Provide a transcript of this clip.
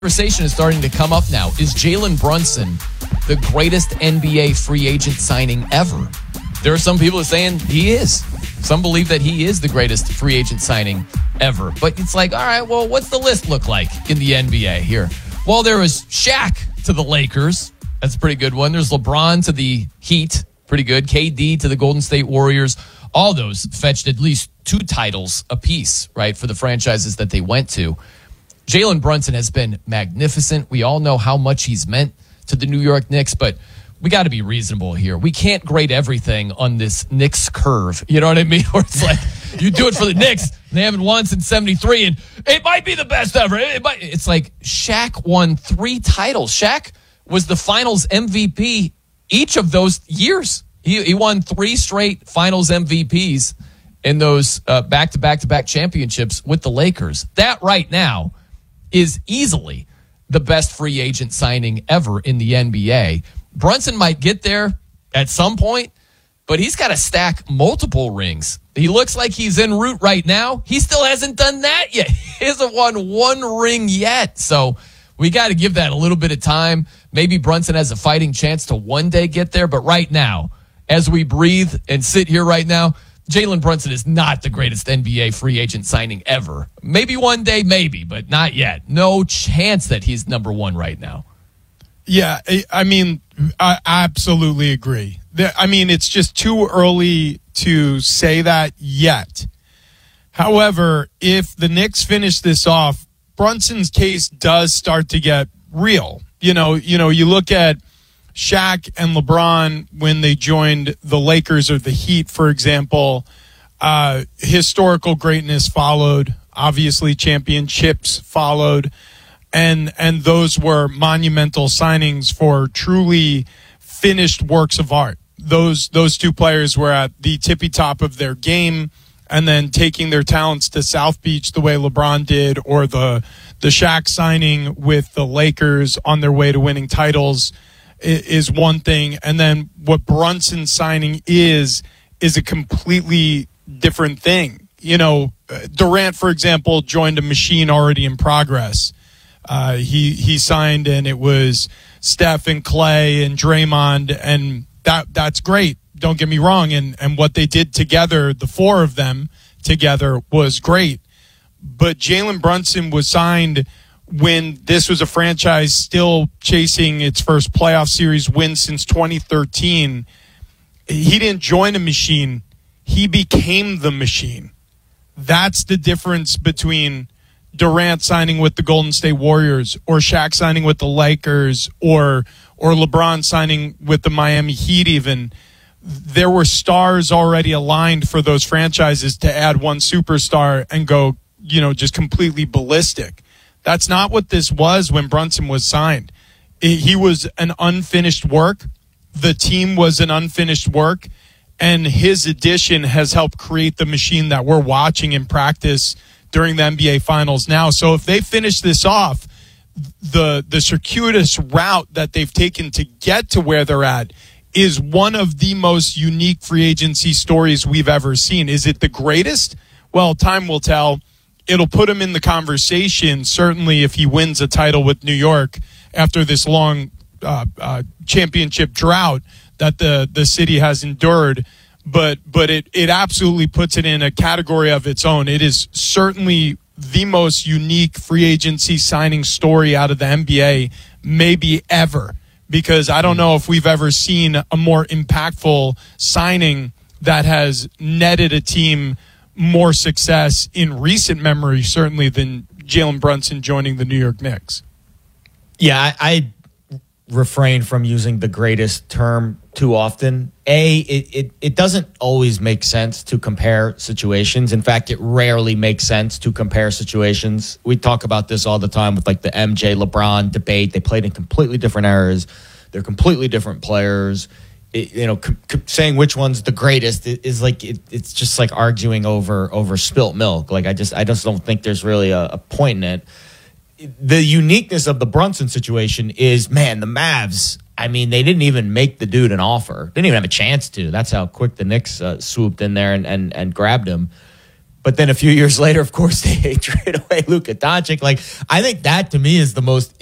Conversation is starting to come up now. Is Jalen Brunson the greatest NBA free agent signing ever? There are some people who are saying he is. Some believe that he is the greatest free agent signing ever. But it's like, all right, well, what's the list look like in the NBA here? Well, there was Shaq to the Lakers. That's a pretty good one. There's LeBron to the Heat. Pretty good. KD to the Golden State Warriors. All those fetched at least 2 titles apiece, right, for the franchises that they went to. Jalen Brunson has been magnificent. We all know how much he's meant to the New York Knicks, but we got to be reasonable here. We can't grade everything on this Knicks curve. You know what I mean? Where it's like, you do it for the Knicks, and they haven't won since 73, and it might be the best ever. It's like Shaq won 3 titles. Shaq was the finals MVP each of those years. He won 3 straight finals MVPs in those back-to-back-to-back championships with the Lakers. That right now is easily the best free agent signing ever in the NBA. Brunson might get there at some point, but he's got to stack multiple rings. He looks like he's en route right now. He still hasn't done that yet. He hasn't won 1 ring yet. So we got to give that a little bit of time. Maybe Brunson has a fighting chance to one day get there, but right now, as we breathe and sit here right now, Jalen Brunson is not the greatest NBA free agent signing ever. Maybe one day, maybe, but not yet. No chance that he's number 1 right now. Yeah, I mean, I absolutely agree. I mean, it's just too early to say that yet. However, if the Knicks finish this off, Brunson's case does start to get real. You look at Shaq and LeBron when they joined the Lakers or the Heat, for example. Historical greatness followed. Obviously, championships followed. And those were monumental signings for truly finished works of art. Those 2 players were at the tippy top of their game, and then taking their talents to South Beach the way LeBron did, or the Shaq signing with the Lakers on their way to winning titles is one thing. And then what Brunson signing is a completely different thing. Durant, for example, joined a machine already in progress. He signed, and it was Steph and Clay and Draymond, and that's great. Don't get me wrong. And what they did together, the 4 of them together, was great. But Jalen Brunson was signed when this was a franchise still chasing its first playoff series win since 2013. He didn't join a machine. He became the machine. That's the difference between Durant signing with the Golden State Warriors, or Shaq signing with the Lakers, or LeBron signing with the Miami Heat even. There were stars already aligned for those franchises to add one superstar and go, just completely ballistic. That's not what this was when Brunson was signed. He was an unfinished work. The team was an unfinished work. And his addition has helped create the machine that we're watching in practice during the NBA Finals now. So if they finish this off, the circuitous route that they've taken to get to where they're at is one of the most unique free agency stories we've ever seen. Is it the greatest? Well, time will tell. It'll put him in the conversation, certainly if he wins a title with New York after this long championship drought that the city has endured. But it absolutely puts it in a category of its own. It is certainly the most unique free agency signing story out of the NBA, maybe ever, because I don't know if we've ever seen a more impactful signing that has netted a team more success in recent memory, certainly, than Jalen Brunson joining the New York Knicks. Yeah, I refrain from using the greatest term too often. It doesn't always make sense to compare situations. In fact, it rarely makes sense to compare situations. We talk about this all the time with like the MJ LeBron debate. They played in completely different eras. They're completely different players. Saying which one's the greatest is like it's just like arguing over spilt milk. Like I just don't think there's really a point in it. The uniqueness of the Brunson situation is, man, the Mavs, I mean, they didn't even make the dude an offer. Didn't even have a chance to. That's how quick the Knicks swooped in there and grabbed him. But then a few years later, of course, they trade away Luka Doncic. Like, I think that to me is the most